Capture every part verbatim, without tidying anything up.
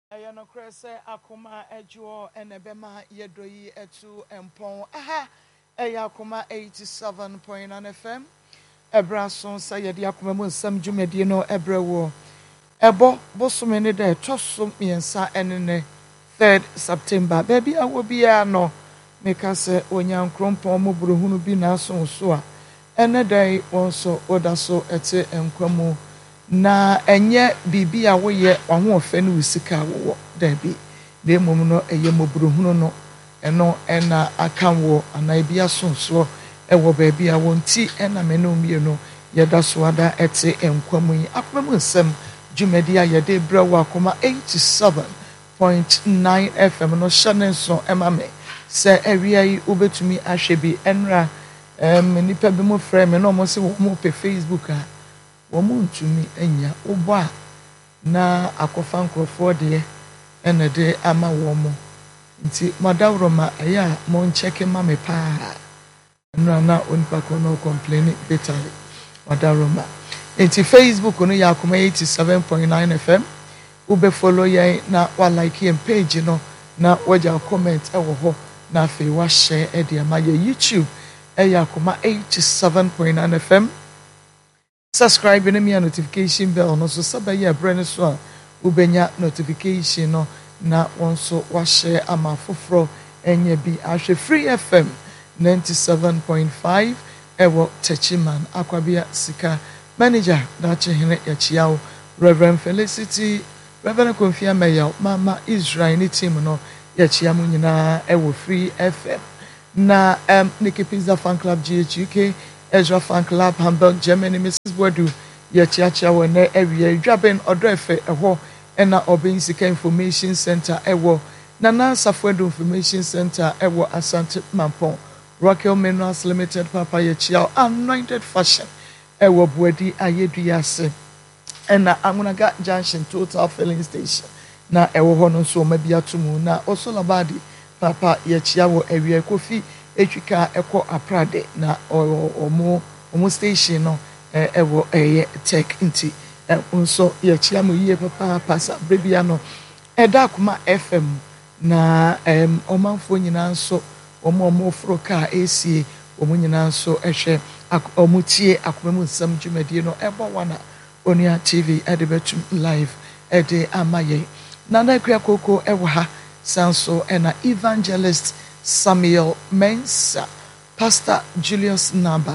Aya no krese akoma ejo enebema yedoyi etu empon aha eya akoma eighty-seven point nine F M ebrason sa yede akoma mu nsam dwumadi no ebrewo ebo bosome ne da toso miensa enene third September baby awo bia no meka se onyankrompon mo brohunu bi na so so a ene dai wonso odaso ete enkwamo na enye bibi a woye waho ofe ne usika wo dabi na emom no eye mobrohunu no eno ena akanwo ana bia sonso ewo ba bia wonti ena menomie no yeda so ada ete enkwamu yi akwamu nsem dwumadi a yede brawo akoma eighty-seven point nine F M no shanenso emame se area yi obetumi ahwe bi enra em nipa bi mo frame no mo se wo mo pe Facebook a womu ntumi anya obo a na akofa nkrofo de ene de ama womo nti madawroma aya mo ncheke ma me pa no na onipa ko no complain bitterly madawroma nti Facebook no yakoma eighty-seven point nine F M ube follow ye na wa like yen page no na waja comment e wo ho na fe wa share e de ma ye YouTube e yakoma eighty-seven point nine F M. Subscribe and me a notification bell no so sabaye abrane so a ubenya notification no na wonso wa share ama foforo enye bi ahwe Free F M ninety-seven point five ewo Techiman Akwabia Sika manager da chehene ya chiao Reverend Felicity Reverend Konfia Meya Mama Israel team no ya chiamu nyina ewo Free F M na um Nikki Pizza Fan Club G H U K Ezra Fan Club Hamburg Germany Missus Wadu ye chiacha we na area dwaben odoefe eho ena obin sika information center ewo Nana Safwedo information center ewo Asante Mampon Rockhill Minerals Limited Papa ye chiao anointed fashion ewo Buedi ayedu yase ena Amunaga Junction Total Filling Station na ewo ho no so mabia tumu na Osolabadi Papa ye chiawo area Kofi etwika eko aprade na omo omo station no ewo eye tech nti nso ye chiamu yie papa pasa brebia no eda akoma F M na em omanfo nyina nso omo omo fro ka esie omo nyina nso ehwe omo tie akoma mu nsam dwumadi no ebo wana Onia T V edebetum live ede amaye na na kwa koko ewo ha sanso ena evangelist Samuel Mensa, Pastor Julius Naba,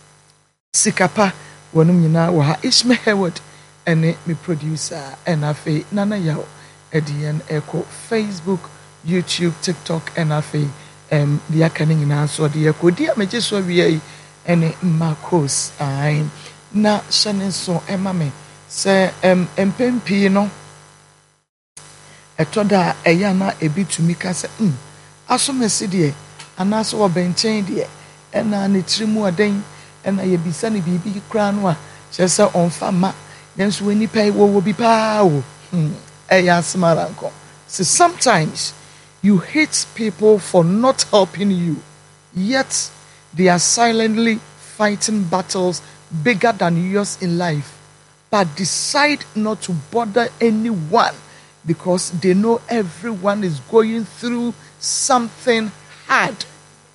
Sikapa, wanum nyina wa ha Ishmael Howard, ene mi producer, enafe Nana Yao, Edian Echo, Facebook, YouTube, TikTok, enafe, em dia kaning na so dia ko dia meje so wie ene Marcos ai na shanenso emame se em empempi no etoda eya na ebitumi ka se mm asomesi de anaso wo benchen de ena ne trimu oden ena ye bisa ne bibi kra no a chese onfa ma yenso wani pai wo wo bi pa wo eya smaranko so sometimes you hate people for not helping you yet they are silently fighting battles bigger than yours in life but decide not to bother anyone because they know everyone is going through something hard.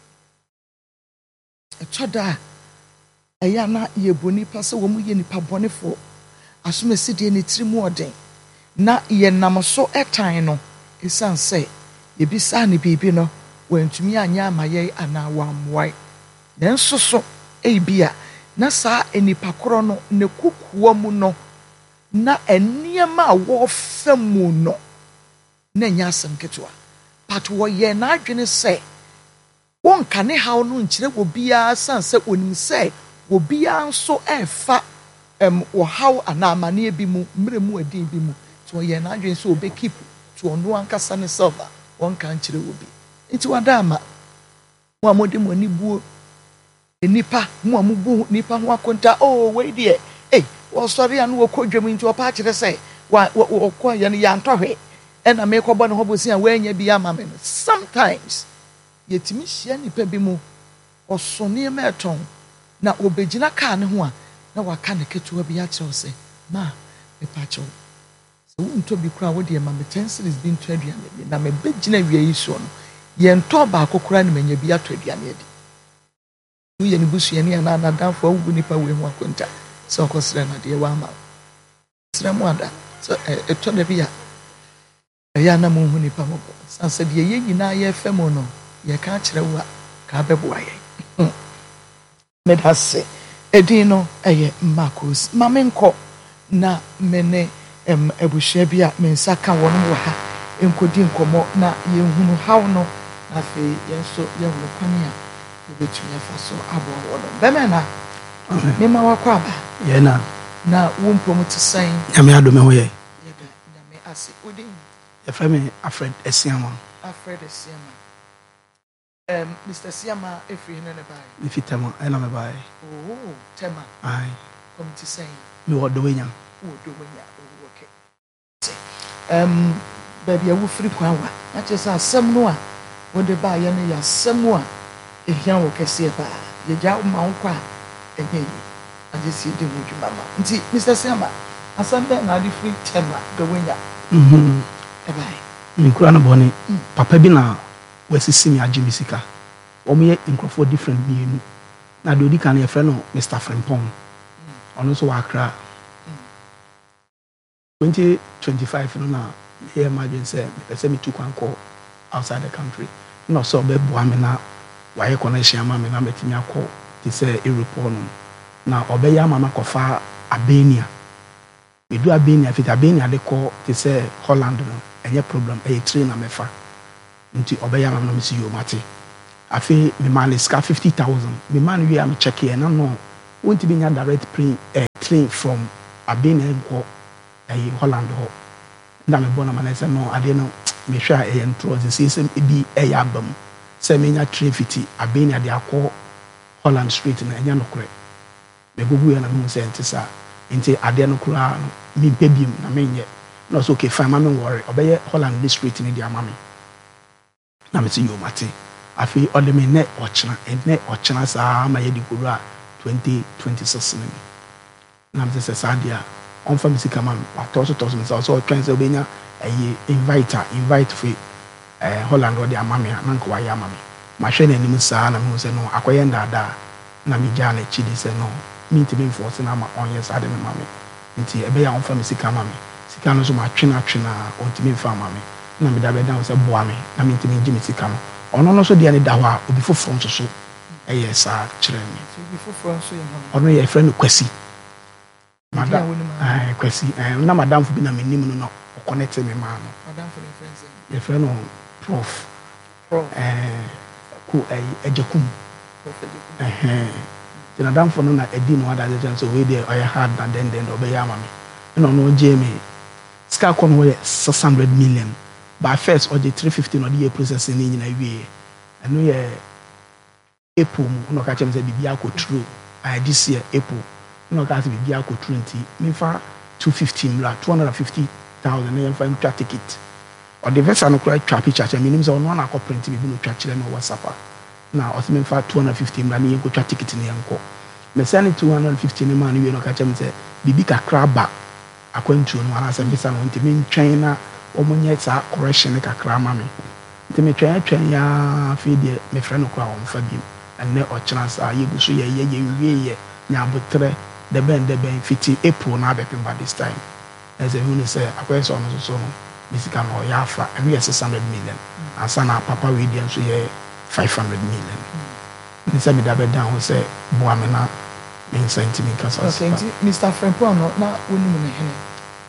Choda ayana yeboni pase wo mu ye nipa bonefo asomesi de ne trimu oden na ye namso etan no esan se ye bisa ne bibi no wantumi anya amaye ana wa amwai nenso so ebia na sa enipa koro no ne kukuwa mu no na eniema wo famu no na nya asem ketwa but wo ye na adwene se won kane haw no nkyire wo bia san se onim se wo bia nso efa em wo haw ana amane bi mu mre mu adin bi mu so ye na adwene se obe keep to ono ankasa ne silver won kan kyire wo bi nti wada ama mo amode mo ni buo enipa mo amubu nipa ho akonta oh we die eh wo sorry anu wo kodwam nti wo pa kyire se wa wo ko ye ne ya ntɔhwe ena me ko bɔ ne hobosi a wanya bi ama me sometimes yetimi hia nipa bi mu osone ma eton na obegina ka ne ho a na waka ne ketewa bi a kyerɛ se ma me pa kyerɛ unto be crown with the mamma ten cities being to Adrian, na me big gina we so no. Yen to ba ko kra na manya bia to Adrian edi. We ye ni busu ye na na dan for wu nipa we ho akonta. So ko sra na de wa ma. Sra mu ada. So e to da bia. E ya na mu hu nipa mo. San se de ye nyina ye fem no. Ye ka kire wa ka beboa ye. Me da se edin no eye Marcus. Mamenko na mene em ebuhia bia me nsaka wono wo ha enkodi nkomo na ye hunu haw no na fe yenso ye hunu kwani a ebetumi afa so abo wono beme na me ma wakwa aba ye na na wompom tsan nyame adome ho ye ye da nyame ase odin ye fa me Alfred Esiama Alfred Esiama em Mister Siama efri hene ne bai ni fitama ena me bai oh tema ai kom tsan me wodo wenya wodo wenya okay um baby awu free kwan wa na che sa asem no a wo de ba ye no ya asem a ehia wo kese ba ye ja ma wo kwa enye yi age si de wo dwuma ma nti Mister Siama asem be na de free tema do wenya mhm e bai mi kura no boni papa bi na wasisi mi age misika o me inkrofo different bi enu na de odi kan ye frɛ no Mister Frimpong ono so wa akra twenty twenty-five no na here imagine say me say me took one call outside the country no so be boa me na why connection ama me na metimi akọ ti say Europe no na obeya mama kofa Albania we do Albania fit Albania de call ti say Holland no enye problem e train na mefa nti obeya mama no me see you mate afi me man is fifty thousand me man we am check here na no won't be nya direct train uh, train from Albania go eh Holland ho na me bona man say no ade no me hwa e entro the system e bi e ya bam say me nya train fiti Albania de akọ Holland street na enya no kure me gugu ya na me say ntisa nti ade no kura no me bebim na me nye no so okay fine ma me worry obeye Holland street ni de ama me na me say yo mate afi ode me ne ochena ene ochena sa ma ye di kura twenty twenty-six ni na me say sadia on fa music man atoso toso me so twen say obenya ayi inviter invite for eh Holland ode ama me na nko wa ya ama me ma hwe na anim sa na me say no akoye ndada na me ja na chi di say no me ntimi enforce na ma onye sa de me ma me nti ebe ya on fa music ama me sika no so ma twena twena ontimi fa ama me na me da be down say boa me na me ntimi ngi me sika no ono no so de ani da ho a obi foforo nso so eye sa kire me obi foforo nso ye ho ono ye friend Kwesi madam eh Kwesi eh na madam fu bi na menim no no connect me ma no madam for the friends ye friend no prof prof eh ku eh ejekum prof eh eh the madam for no na edi no ada je so we dey oya hard na den den do be ya ma me no no je me ska kon wo six hundred million by first or the three fifty no the process ni nyina wie eno ye April mu no ka chem say bibia ko true I this year April no ka say bibia ko true nti me fa two fifty mla two hundred fifty thousand na fa twa ticket or the vessel no kura twa picture chem nim say ono na ko print bi no twa kire no WhatsApp na o me fa two hundred fifty mla ni ko twa ticket ni yanko me say two hundred fifty ni man we no ka chem say bibi kakra ba akwantu no ana say visa no nti me ntwen na omonye sa correction kakra ma me nti me twen twen ya fi de me frɛ no kura o mfa bi ene o chance a yegu so ye ye ye wie ye nya botre de ben de ben fiti April na be by this time as a who say akwai so no so no bisika no ya fa and we six hundred million and sana papa we dey so ye five hundred million ni say me da be down say bo amena me sentiment kasa okay Mister Frimpong no na woni mu ne hene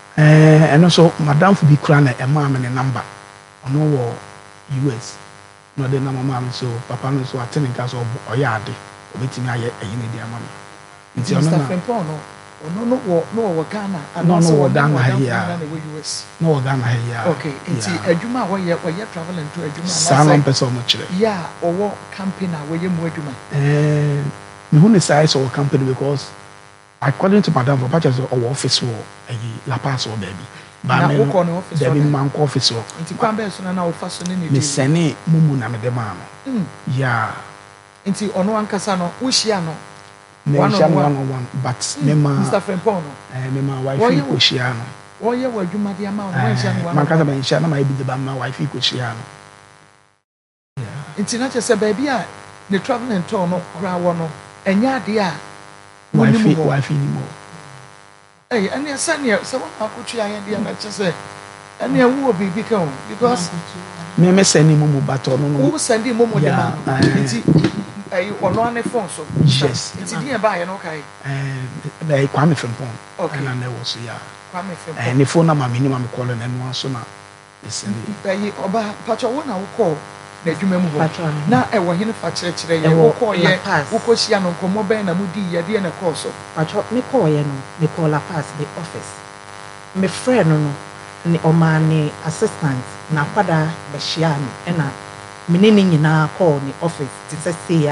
eh eno so madam fu bi kura na e ma me ne number ono wo U S no de na mama so papa no so atene ka so oyade obetimi aye eyine de ama me nti ono na Mister Frimpong no ono no wo no wo Ghana no no wo Ghana here na wo U S no wo Ghana here okay nti adwuma wo ye wo ye travel and to adwuma na sa no person mo kire yeah owo campaign a wo ye mu adwuma eh me hu ne size of company because according to madam papa just our office wo ayi La Paz or baby ba me ko no office there be man ko office wo nti kwan be so na na wo fa so ne ne me sene mumu na me de ma no yeah nti ono ankasa no wo hia no one on one but me ma Mister Frimpong no eh me ma wife ko hia no Oh, yeah, well, you might be a man. Man can't mention my baby, the my wife, you could share. Yeah. It's not just a baby, the traveling town of Grawano, and ya dear. Wife, wife anymore. Hey, and your son here, so how could you and the just say, and there will be become because me send him Momo Baton. Who send him Momo? Yeah, on one phone. So, yes, it's nearby, and okay. And they Kwame from home. Okay, and there was, yeah, Kwame from and the phone number minimum calling and one sooner. Listen, Oba Patron, I will call. Na adwuma mu ho na e wo hene fa kyerɛkyerɛ ye wo kɔ ye wo kɔ hia no nkomo bɛn na mudi ye de na kɔ so patro me kɔ ye no me call la pass the office me friend no no ni omani assistant na kwada be hia no e na me ne nyina call ni office ti sɛ